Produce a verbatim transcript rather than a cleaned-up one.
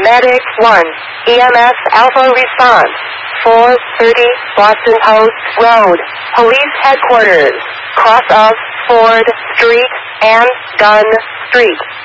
Medic one. E M S Alpha response. four thirty Boston Post Road. Police headquarters. Cross of Ford Street and Gunn Street.